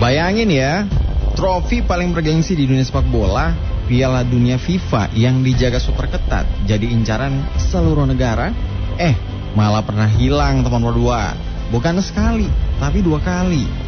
Bayangin ya, trofi paling bergengsi di dunia sepak bola, Piala Dunia FIFA yang dijaga super ketat, jadi incaran seluruh negara. Malah pernah hilang teman berdua. Bukan sekali, tapi 2 kali.